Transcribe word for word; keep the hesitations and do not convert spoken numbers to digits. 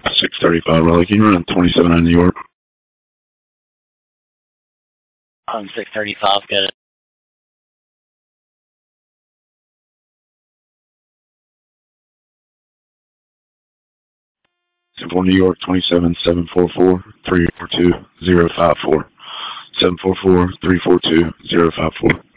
six thirty-five, Raleigh. Can you run twenty-seven on New York? On six thirty-five, got it. For New York, twenty-seven seven four four, three four two, zero five four. seven four four, three four two, zero five four.